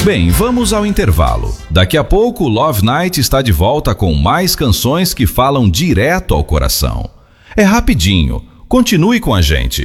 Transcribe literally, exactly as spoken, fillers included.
Bem, vamos ao intervalo. Daqui a pouco o Love Night está de volta com mais canções que falam direto ao coração. É rapidinho. Continue com a gente.